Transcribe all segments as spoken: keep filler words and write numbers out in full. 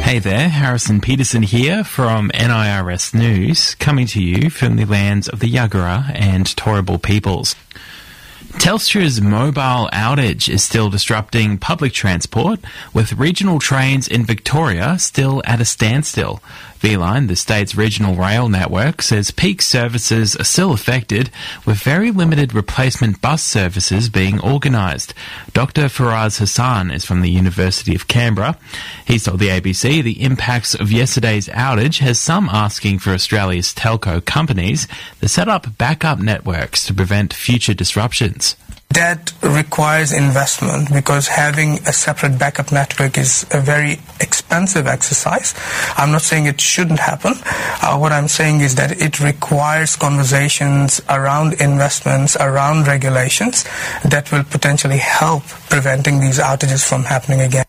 Hey there, Harrison Peterson here from N I R S News, coming to you from the lands of the Yagara and Turrbal peoples. Telstra's mobile outage is still disrupting public transport, with regional trains in Victoria still at a standstill. V-Line, the state's regional rail network, says peak services are still affected, with very limited replacement bus services being organised. Doctor Faraz Hassan is from the University of Canberra. He told the A B C the impacts of yesterday's outage has some asking for Australia's telco companies to set up backup networks to prevent future disruptions. That requires investment because having a separate backup network is a very expensive exercise. I'm not saying it shouldn't happen. Uh, what I'm saying is that it requires conversations around investments, around regulations that will potentially help preventing these outages from happening again.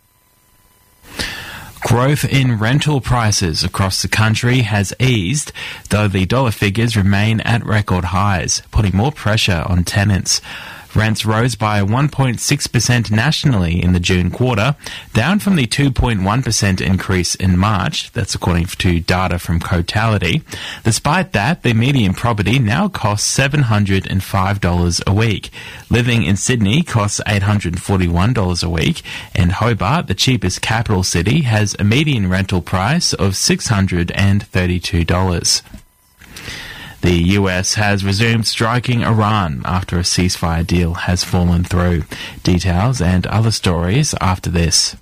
Growth in rental prices across the country has eased, though the dollar figures remain at record highs, putting more pressure on tenants. Rents rose by one point six percent nationally in the June quarter, down from the two point one percent increase in March. That's according to data from Cotality. Despite that, the median property now costs seven hundred five dollars a week. Living in Sydney costs eight hundred forty-one dollars a week, and Hobart, the cheapest capital city, has a median rental price of six hundred thirty-two dollars. The U S has resumed striking Iran after a ceasefire deal has fallen through. Details and other stories after this.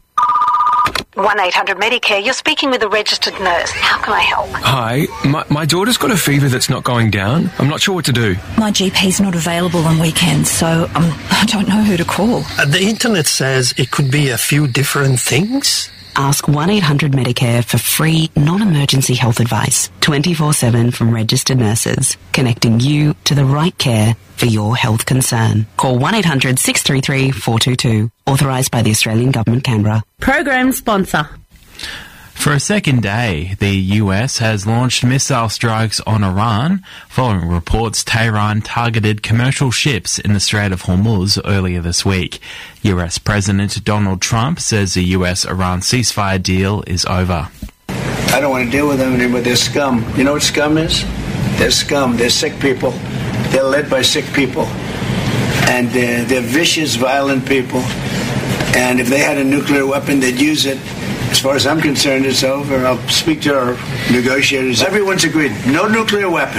one eight hundred Medicare, you're speaking with a registered nurse. How can I help? Hi, my, my daughter's got a fever that's not going down. I'm not sure what to do. My G P's not available on weekends, so um, I don't know who to call. Uh, the internet says it could be a few different things. Ask one eight hundred Medicare for free, non-emergency health advice, twenty-four seven from registered nurses, connecting you to the right care for your health concern. Call one eight hundred six three three four two two, authorised by the Australian Government, Canberra. Program sponsor. For a second day, the U S has launched missile strikes on Iran, following reports Tehran targeted commercial ships in the Strait of Hormuz earlier this week. U S President Donald Trump says the U S Iran ceasefire deal is over. I don't want to deal with them anymore. They're scum. You know what scum is? They're scum. They're sick people. They're led by sick people. And they're, they're vicious, violent people. And if they had a nuclear weapon, they'd use it. As far as I'm concerned, it's over. I'll speak to our negotiators. Everyone's agreed. No nuclear weapon.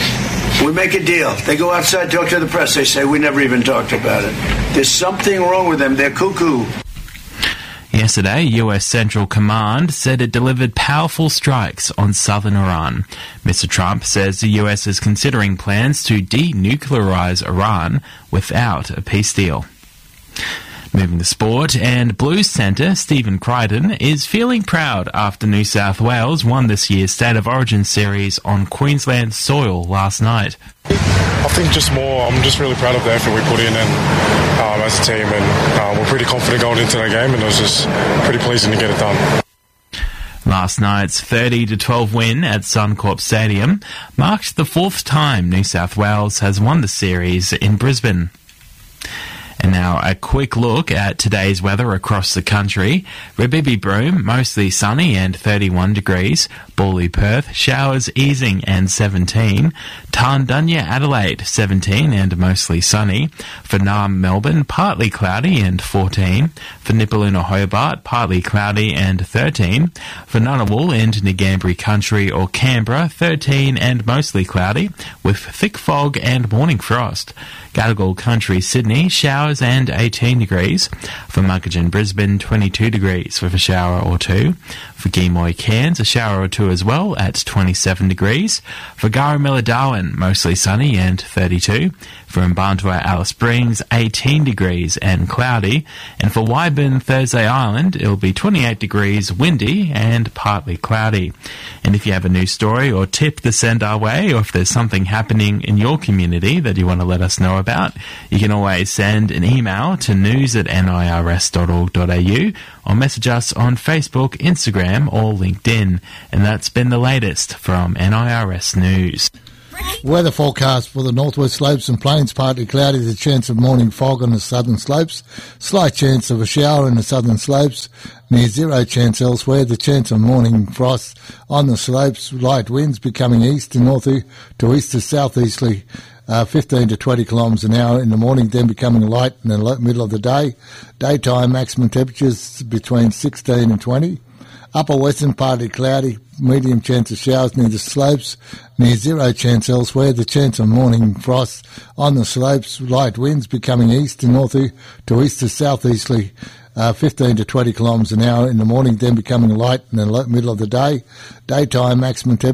We make a deal. They go outside, talk to the press. They say, we never even talked about it. There's something wrong with them. They're cuckoo. Yesterday, U S Central Command said it delivered powerful strikes on southern Iran. Mister Trump says the U S is considering plans to denuclearize Iran without a peace deal. Moving to sport, and Blues centre Stephen Crichton is feeling proud after New South Wales won this year's State of Origin series on Queensland soil last night. I think just more, I'm just really proud of the effort we put in and um, as a team, and uh, we're pretty confident going into the game, and it was just pretty pleasing to get it done. Last night's thirty to twelve win at Suncorp Stadium marked the fourth time New South Wales has won the series in Brisbane. And now a quick look at today's weather across the country. Rabibi Broome, mostly sunny and thirty-one degrees. Bawley Perth, showers easing and seventeen. Tarndunya Adelaide, seventeen and mostly sunny. For Naarm Melbourne, partly cloudy and fourteen. For Nipaluna Hobart, partly cloudy and thirteen. For Ngunnawal and Ngambri Country or Canberra, thirteen and mostly cloudy, with thick fog and morning frost. Gadigal Country Sydney, showers and eighteen degrees. For Muggeridge Brisbane, twenty-two degrees with a shower or two. For Geemoy Cairns, a shower or two as well at twenty-seven degrees. For Garramilla Darwin, mostly sunny and thirty-two. For Mbantua Alice Springs, eighteen degrees and cloudy. And for Wyburn Thursday Island, it'll be twenty-eight degrees, windy and partly cloudy. And if you have a news story or tip to send our way, or if there's something happening in your community that you want to let us know about, you can always send an email to news at nirs dot org dot a u or message us on Facebook, Instagram or LinkedIn. And that's been the latest from N I R S News. Weather forecast for the northwest slopes and plains, partly cloudy, the chance of morning fog on the southern slopes, slight chance of a shower in the southern slopes, near zero chance elsewhere, the chance of morning frost on the slopes, light winds becoming east to north to east to southeasterly, uh, fifteen to twenty kilometres an hour in the morning, then becoming light in the middle of the day. Daytime maximum temperatures between sixteen and twenty. Upper western partly cloudy, medium chance of showers near the slopes, near zero chance elsewhere, the chance of morning frost on the slopes, light winds becoming east to north to east to southeasterly, uh, fifteen to twenty kilometres an hour in the morning, then becoming light in the middle of the day. Daytime maximum temperature